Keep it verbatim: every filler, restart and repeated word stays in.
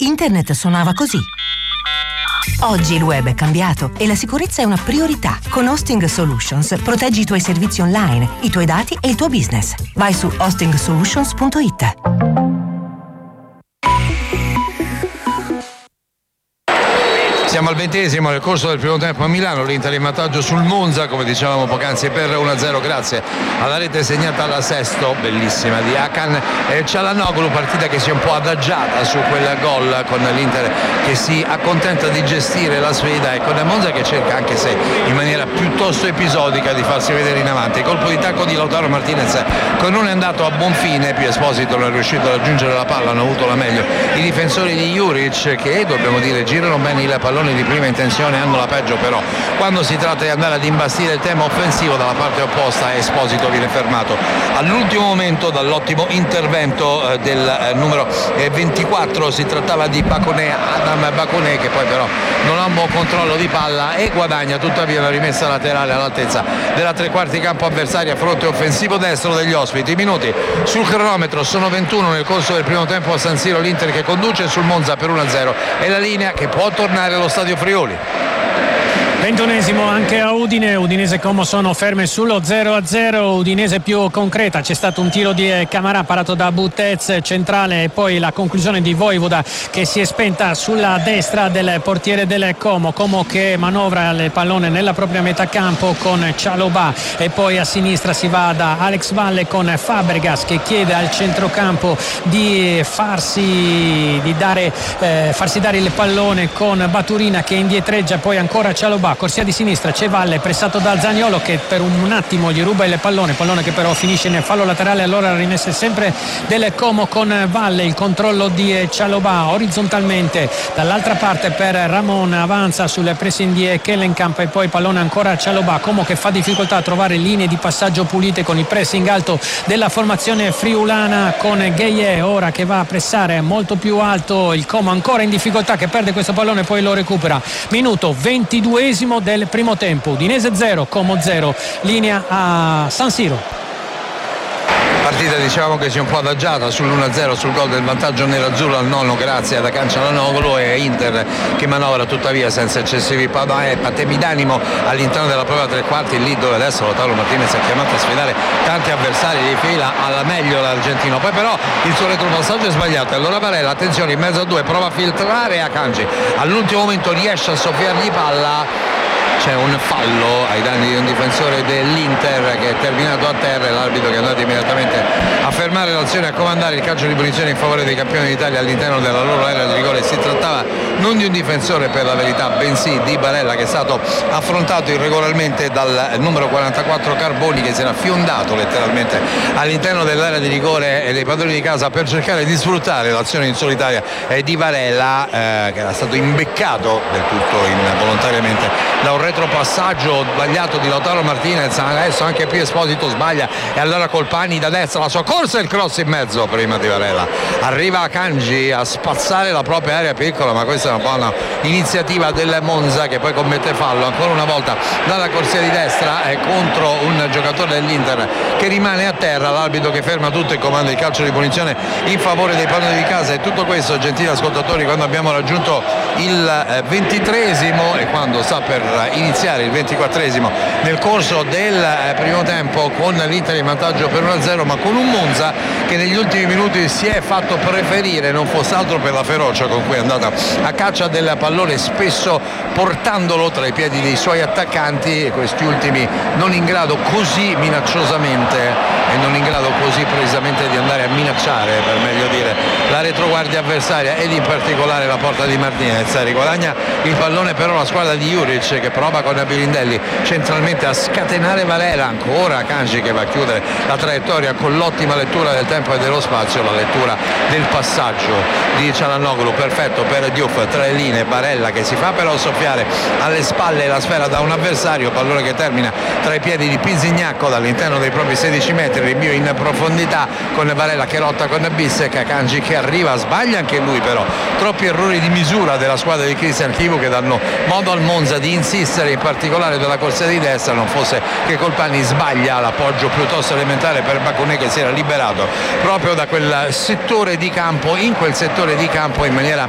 Internet suonava così. Oggi il web è cambiato e la sicurezza è una priorità. Con Hosting Solutions proteggi i tuoi servizi online, i tuoi dati e il tuo business. Vai su hosting solutions punto it. Siamo al ventesimo nel corso del primo tempo a Milano, l'Inter in vantaggio sul Monza, come dicevamo poc'anzi, per uno a zero grazie alla rete segnata alla Sesto, bellissima, di Hakan e Çalhanoğlu, partita che si è un po' adagiata su quel gol, con l'Inter che si accontenta di gestire la sfida e con il Monza che cerca, anche se in maniera piuttosto episodica, di farsi vedere in avanti. Colpo di tacco di Lautaro Martinez che non è andato a buon fine, più Esposito non è riuscito a raggiungere la palla, hanno avuto la meglio i difensori di Juric, che dobbiamo dire girano bene il pallone di prima intenzione, hanno la peggio però quando si tratta di andare ad imbastire il tema offensivo dalla parte opposta. Esposito viene fermato all'ultimo momento dall'ottimo intervento eh, del eh, numero eh, ventiquattro, si trattava di Bakoné, Adam Bakoné, che poi però non ha un buon controllo di palla e guadagna tuttavia la rimessa laterale all'altezza della tre quarti campo avversaria, fronte offensivo destro degli ospiti. I minuti sul cronometro sono ventuno nel corso del primo tempo a San Siro, l'Inter che conduce sul Monza per uno a zero e la linea che può tornare allo Stadio Friuli. ventunesimo anche a Udine, Udinese e Como sono ferme sullo zero a zero, Udinese più concreta, c'è stato un tiro di Camarà parato da Butez centrale e poi la conclusione di Vojvoda che si è spenta sulla destra del portiere del Como, Como che manovra il pallone nella propria metà campo con Çalhanoğlu e poi a sinistra si va da Alex Valle con Fabregas che chiede al centrocampo di farsi di dare eh, farsi dare il pallone con Baturina che indietreggia, poi ancora Çalhanoğlu, corsia di sinistra, c'è Valle pressato da Zaniolo che per un attimo gli ruba il pallone, pallone che però finisce nel fallo laterale, allora la rimessa è sempre del Como con Valle, il controllo di Çalhanoğlu orizzontalmente dall'altra parte per Ramon, avanza sul pressing di Kellenkamp e poi pallone ancora a Çalhanoğlu, Como che fa difficoltà a trovare linee di passaggio pulite con il pressing alto della formazione friulana, con Gueye ora che va a pressare molto più alto, il Como ancora in difficoltà che perde questo pallone poi lo recupera. Minuto ventiduesimo del primo tempo, Udinese zero, Como zero, linea a San Siro. Partita diciamo che si è un po' adagiata sull'uno a zero sul gol del vantaggio nerazzurro al nono grazie ad Hakan Çalhanoğlu e Inter che manovra tuttavia senza eccessivi patemi d'animo all'interno della propria tre quarti, lì dove adesso Lautaro Martinez è chiamato a sfidare tanti avversari di fila, alla meglio l'argentino, poi però il suo retropassaggio è sbagliato e allora Barella, attenzione, in mezzo a due, prova a filtrare Akanji, all'ultimo momento riesce a soffiargli palla, c'è un fallo ai danni di un difensore dell'Inter che è terminato a terra e l'arbitro che è andato immediatamente a fermare l'azione e a comandare il calcio di punizione in favore dei campioni d'Italia all'interno della loro area di rigore. Si trattava non di un difensore per la verità, bensì di Barella, che è stato affrontato irregolarmente dal numero quarantaquattro Carboni, che si era fiondato letteralmente all'interno dell'area di rigore e dei padroni di casa per cercare di sfruttare l'azione insolitaria di Barella, eh, che era stato imbeccato del tutto involontariamente da un retropassaggio sbagliato di Lautaro Martinez. Adesso anche qui Esposito sbaglia e allora Colpani da destra, la sua corsa e il cross in mezzo prima di Barella, arriva Akanji a spazzare la propria area piccola, ma questa è una buona iniziativa del Monza che poi commette fallo ancora una volta dalla corsia di destra e contro un giocatore dell'Inter che rimane a terra, l'arbitro che ferma tutto e comanda il calcio di punizione in favore dei padroni di casa. E tutto questo, gentili ascoltatori, quando abbiamo raggiunto il ventitreesimo e quando sta per iniziare il ventiquattresimo nel corso del primo tempo, con l'Inter in vantaggio per uno a zero, ma con un Monza che negli ultimi minuti si è fatto preferire, non fosse altro per la ferocia con cui è andata a caccia del pallone, spesso portandolo tra i piedi dei suoi attaccanti, e questi ultimi non in grado così minacciosamente e non in grado così precisamente di andare a minacciare, per meglio dire, la retroguardia avversaria ed in particolare la porta di Martinez. Riguadagna il pallone però la squadra di Juric, che prova con Birindelli centralmente a scatenare Valera, ancora Akanji che va a chiudere la traiettoria con l'ottima lettura del tempo e dello spazio, la lettura del passaggio di Çalhanoğlu perfetto per Diouf, tra le linee, Barella che si fa però soffiare alle spalle la sfera da un avversario, pallone che termina tra i piedi di Pisignacco dall'interno dei propri sedici metri, rinvio in profondità con Barella che lotta con Bissek, Akanji che arriva, sbaglia anche lui però, troppi errori di misura della squadra di Christian Chivu che danno modo al Monza di insistere, in particolare della corsia di destra, non fosse che Colpani sbaglia l'appoggio piuttosto elementare per Bakoné che si era liberato proprio da quel settore di campo, in quel settore di campo in maniera